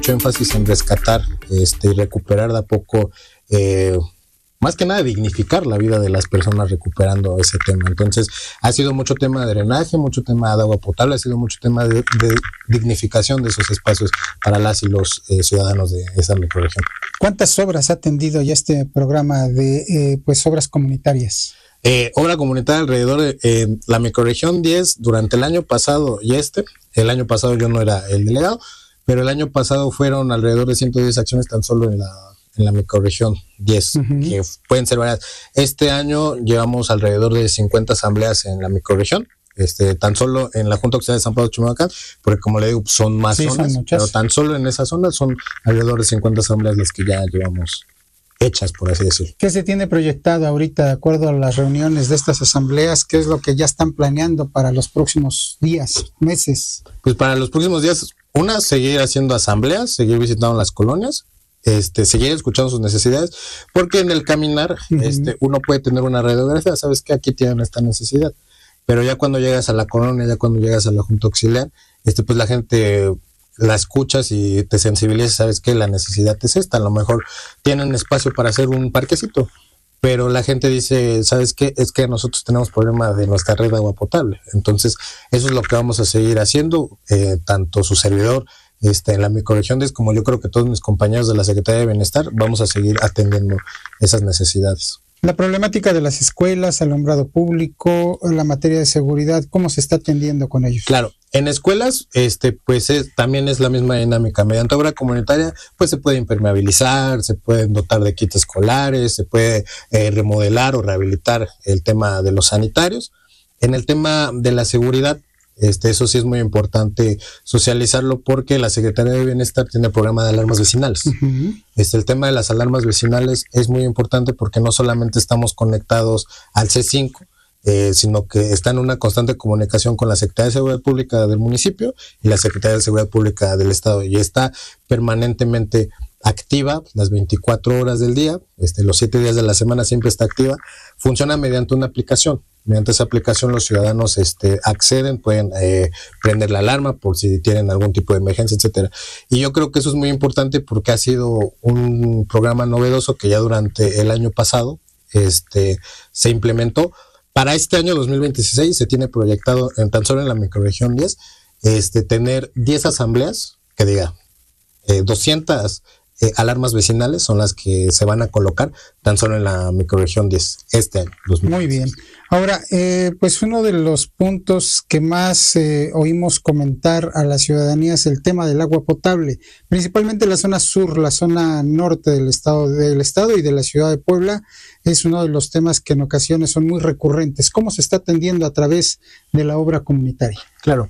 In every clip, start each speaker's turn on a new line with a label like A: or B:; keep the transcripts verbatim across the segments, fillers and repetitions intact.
A: mucho énfasis en rescatar este, y recuperar de a poco, eh, más que nada dignificar la vida de las personas recuperando ese tema. Entonces ha sido mucho tema de drenaje, mucho tema de agua potable, ha sido mucho tema de, de dignificación de esos espacios para las y los eh, ciudadanos de esa microrregión.
B: ¿Cuántas obras ha atendido ya este programa de eh, pues obras comunitarias?
A: Eh, obra comunitaria alrededor de eh, la microrregión diez durante el año pasado y este, el año pasado yo no era el delegado, pero el año pasado fueron alrededor de ciento diez acciones tan solo en la, en la microrregión diez, uh-huh. que pueden ser varias. Este año llevamos alrededor de cincuenta asambleas en la microrregión, este, tan solo en la Junta Auxiliar de San Pablo Chimalhuacán, porque como le digo, son más sí, zonas, son pero tan solo en esa zona son alrededor de cincuenta asambleas las que ya llevamos hechas, por así decirlo.
B: ¿Qué se tiene proyectado ahorita de acuerdo a las reuniones de estas asambleas? ¿Qué es lo que ya están planeando para los próximos días, meses?
A: Pues para los próximos días, una, seguir haciendo asambleas, seguir visitando las colonias, este, seguir escuchando sus necesidades, porque en el caminar, uh-huh. este, uno puede tener una radiografía, sabes que aquí tienen esta necesidad, pero ya cuando llegas a la colonia, ya cuando llegas a la Junta Auxiliar, este, pues la gente la escuchas y te sensibilizas, sabes que la necesidad es esta, a lo mejor tienen espacio para hacer un parquecito, pero la gente dice, ¿sabes qué? Es que nosotros tenemos problema de nuestra red de agua potable, entonces eso es lo que vamos a seguir haciendo, eh, tanto su servidor este, en la microrregión diez como yo creo que todos mis compañeros de la Secretaría de Bienestar vamos a seguir atendiendo esas necesidades.
B: La problemática de las escuelas, alumbrado público, la materia de seguridad, ¿cómo se está atendiendo con ellos?
A: Claro, en escuelas, este, pues es, también es la misma dinámica. Mediante obra comunitaria, pues se puede impermeabilizar, se pueden dotar de kits escolares, se puede eh, remodelar o rehabilitar el tema de los sanitarios. En el tema de la seguridad, Este, eso sí es muy importante socializarlo porque la Secretaría de Bienestar tiene el programa de alarmas vecinales. Uh-huh. Este, el tema de las alarmas vecinales es muy importante porque no solamente estamos conectados al C cinco, eh, sino que está en una constante comunicación con la Secretaría de Seguridad Pública del municipio y la Secretaría de Seguridad Pública del Estado, y está permanentemente activa las veinticuatro horas del día, este, los siete días de la semana siempre está activa. Funciona mediante una aplicación. Mediante esa aplicación los ciudadanos este, acceden, pueden eh, prender la alarma por si tienen algún tipo de emergencia, etcétera. Y yo creo que eso es muy importante porque ha sido un programa novedoso que ya durante el año pasado este, se implementó. Para este año dos mil veintiséis se tiene proyectado en tan solo en la microrregión diez este, tener diez asambleas, que diga, eh, doscientas Eh, alarmas vecinales son las que se van a colocar tan solo en la microrregión diez este año. dos mil veintiséis.
B: Muy bien. Ahora, eh, pues uno de los puntos que más eh, oímos comentar a la ciudadanía es el tema del agua potable, principalmente la zona sur, la zona norte del estado, del estado y de la ciudad de Puebla. Es uno de los temas que en ocasiones son muy recurrentes. ¿Cómo se está atendiendo a través de la obra comunitaria?
A: Claro,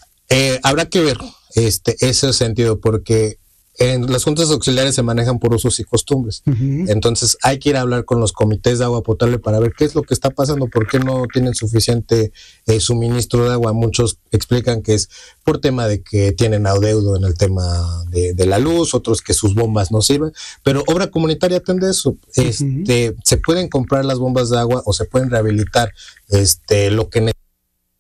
A: eh, habrá que ver este ese sentido porque en las juntas auxiliares se manejan por usos y costumbres. Uh-huh. Entonces hay que ir a hablar con los comités de agua potable para ver qué es lo que está pasando, por qué no tienen suficiente eh, suministro de agua. Muchos explican que es por tema de que tienen adeudo en el tema de, de la luz, otros que sus bombas no sirven, pero obra comunitaria atiende eso. Uh-huh. Este, se pueden comprar las bombas de agua o se pueden rehabilitar este, lo que necesitan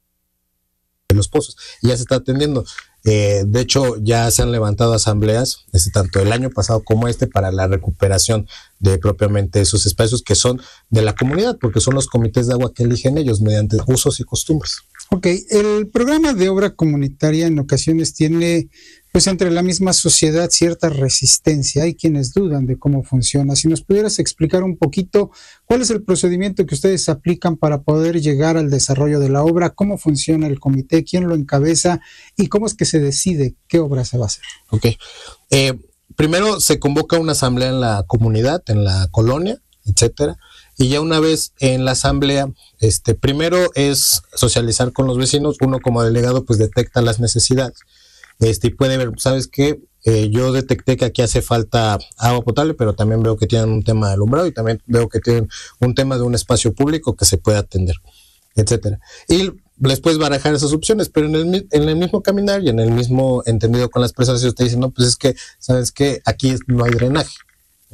A: los pozos, y ya se está atendiendo. Eh, de hecho, ya se han levantado asambleas, este, tanto el año pasado como este, para la recuperación de propiamente esos espacios que son de la comunidad, porque son los comités de agua que eligen ellos mediante usos y costumbres.
B: Ok, el programa de obra comunitaria en ocasiones tiene, pues entre la misma sociedad, cierta resistencia. Hay quienes dudan de cómo funciona. Si nos pudieras explicar un poquito cuál es el procedimiento que ustedes aplican para poder llegar al desarrollo de la obra, cómo funciona el comité, quién lo encabeza y cómo es que se decide qué obra se va a hacer.
A: Ok, eh, primero se convoca una asamblea en la comunidad, en la colonia, etcétera. Y ya una vez en la asamblea, este, primero es socializar con los vecinos. Uno como delegado pues detecta las necesidades. Este, y puede ver, ¿sabes qué? Eh, yo detecté que aquí hace falta agua potable, pero también veo que tienen un tema de alumbrado y también veo que tienen un tema de un espacio público que se puede atender, etcétera. Y les puedes barajar esas opciones, pero en el, en el mismo caminar y en el mismo entendido con las personas, ellos te dicen, no, pues es que, ¿sabes qué? Aquí no hay drenaje.